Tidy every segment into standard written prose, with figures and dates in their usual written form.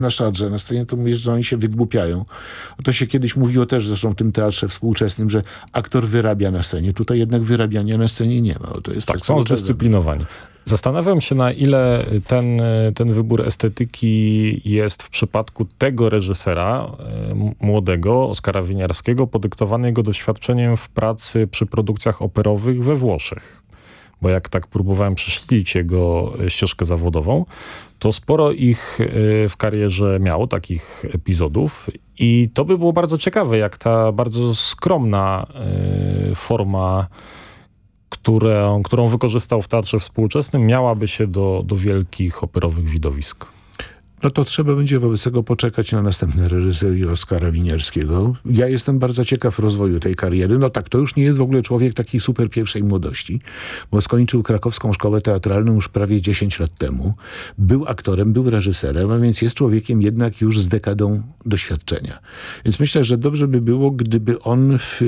na szadrze, na scenie, to mówisz, że oni się wygłupiają. To się kiedyś mówiło też zresztą w tym teatrze współczesnym, że aktor wyrabia na scenie. Tutaj jednak wyrabiania na scenie nie ma. To jest tak, są zdyscyplinowani. Zastanawiam się, na ile ten wybór estetyki jest w przypadku tego reżysera młodego, Oskara Winiarskiego, podyktowany jego doświadczeniem w pracy przy produkcjach operowych we Włoszech. Bo jak tak próbowałem prześledzić jego ścieżkę zawodową, to sporo ich w karierze miało, takich epizodów. I to by było bardzo ciekawe, jak ta bardzo skromna forma, którą wykorzystał w teatrze współczesnym, miałaby się do wielkich operowych widowisk. No to trzeba będzie wobec tego poczekać na następne reżyserii Oskara Winiarskiego. Ja jestem bardzo ciekaw rozwoju tej kariery. No tak, to już nie jest w ogóle człowiek takiej super pierwszej młodości, bo skończył krakowską szkołę teatralną już prawie 10 lat temu. Był aktorem, był reżyserem, a więc jest człowiekiem jednak już z dekadą doświadczenia. Więc myślę, że dobrze by było, gdyby on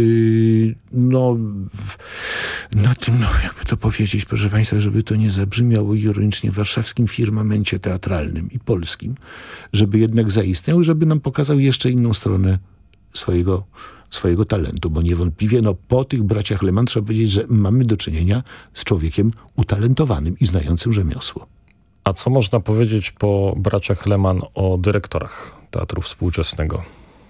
na tym, jakby to powiedzieć, proszę państwa, żeby to nie zabrzmiało ironicznie, warszawskim firmamencie teatralnym i polskim, żeby jednak zaistniał i żeby nam pokazał jeszcze inną stronę swojego talentu, bo niewątpliwie po tych braciach Lehmann trzeba powiedzieć, że mamy do czynienia z człowiekiem utalentowanym i znającym rzemiosło. A co można powiedzieć po braciach Lehmann o dyrektorach teatru współczesnego?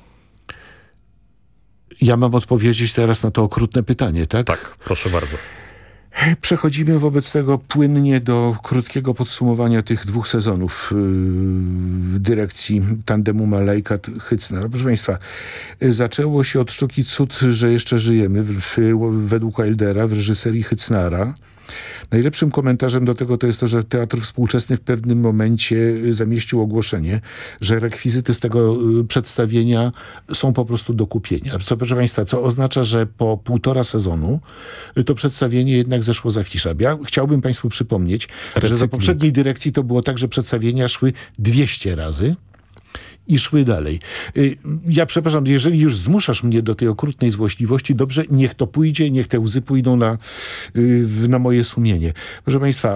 Ja mam odpowiedzieć teraz na to okrutne pytanie, tak? Tak, proszę bardzo. Przechodzimy wobec tego płynnie do krótkiego podsumowania tych 2 sezonów dyrekcji tandemu Malejkat-Hycnar. Proszę państwa, zaczęło się od sztuki Cud, że jeszcze żyjemy według Wildera w reżyserii Hycnara. Najlepszym komentarzem do tego to jest to, że Teatr Współczesny w pewnym momencie zamieścił ogłoszenie, że rekwizyty z tego przedstawienia są po prostu do kupienia. Co, proszę państwa, co oznacza, że po 1,5 sezonu to przedstawienie jednak zeszło z afisza. Ja chciałbym państwu przypomnieć, że za poprzedniej dyrekcji to było tak, że przedstawienia szły 200 razy i szły dalej. Ja przepraszam, jeżeli już zmuszasz mnie do tej okrutnej złośliwości, dobrze, niech to pójdzie, niech te łzy pójdą na moje sumienie. Proszę państwa,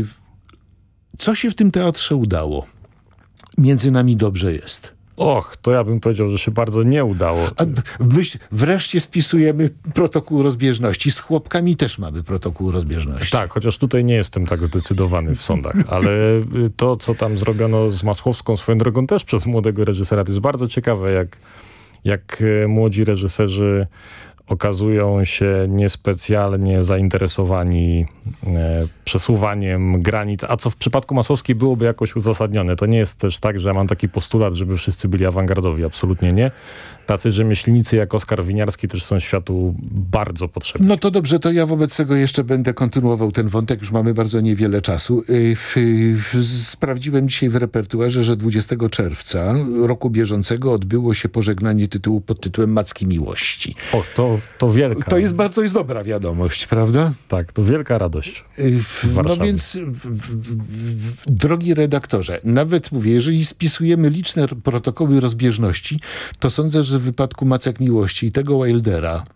co się w tym teatrze udało? Między nami dobrze jest. Och, to ja bym powiedział, że się bardzo nie udało. Wreszcie spisujemy protokół rozbieżności. Z chłopkami też mamy protokół rozbieżności. Tak, chociaż tutaj nie jestem tak zdecydowany w sądach, ale to, co tam zrobiono z Masłowską, swoją drogą też przez młodego reżysera, to jest bardzo ciekawe, jak młodzi reżyserzy okazują się niespecjalnie zainteresowani przesuwaniem granic, a co w przypadku Masłowskiej byłoby jakoś uzasadnione. To nie jest też tak, że ja mam taki postulat, żeby wszyscy byli awangardowi. Absolutnie nie. Tacy rzemieślnicy jak Oskar Winiarski też są światu bardzo potrzebni. No to dobrze, to ja wobec tego jeszcze będę kontynuował ten wątek. Już mamy bardzo niewiele czasu. Sprawdziłem dzisiaj w repertuarze, że 20 czerwca roku bieżącego odbyło się pożegnanie tytułu pod tytułem Macki Miłości. O, to wielka. To jest dobra wiadomość, prawda? Tak, to wielka radość. No więc, drogi redaktorze, nawet mówię, jeżeli spisujemy liczne protokoły rozbieżności, to sądzę, że w wypadku Macek Miłości i tego Wildera,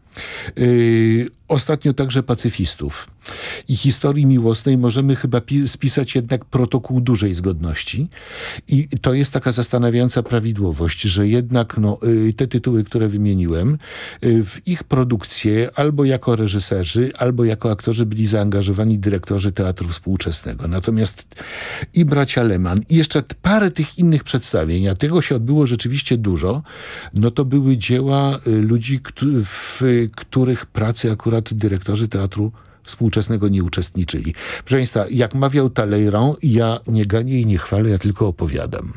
ostatnio także Pacyfistów i historii miłosnej możemy chyba spisać jednak protokół dużej zgodności. I to jest taka zastanawiająca prawidłowość, że jednak te tytuły, które wymieniłem, w ich produkcję albo jako reżyserzy, albo jako aktorzy byli zaangażowani dyrektorzy Teatru Współczesnego. Natomiast i bracia Lehmann, i jeszcze parę tych innych przedstawień, a tego się odbyło rzeczywiście dużo, no to były dzieła ludzi, w których pracy akurat dyrektorzy Teatru Współczesnego nie uczestniczyli. Proszę państwa, jak mawiał Talleyrand, ja nie ganię i nie chwalę, ja tylko opowiadam.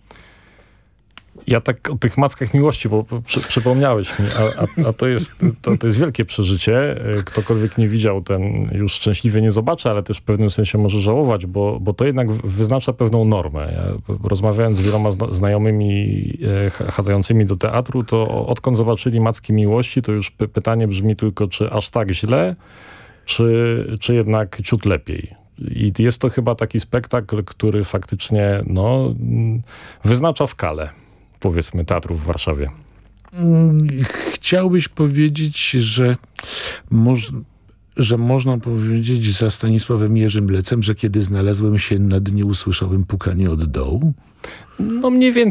Ja tak o tych Mackach Miłości, bo przypomniałeś mi, a to jest wielkie przeżycie. Ktokolwiek nie widział, ten już szczęśliwie nie zobaczy, ale też w pewnym sensie może żałować, bo to jednak wyznacza pewną normę. Ja, rozmawiając z wieloma znajomymi chadzającymi do teatru, to odkąd zobaczyli Macki Miłości, to już pytanie brzmi tylko, czy aż tak źle, czy jednak ciut lepiej. I jest to chyba taki spektakl, który faktycznie wyznacza skalę, powiedzmy, teatru w Warszawie. Chciałbyś powiedzieć, że że można powiedzieć za Stanisławem Jerzym Lecem, że kiedy znalazłem się na dnie, usłyszałem pukanie od dołu? No mniej więcej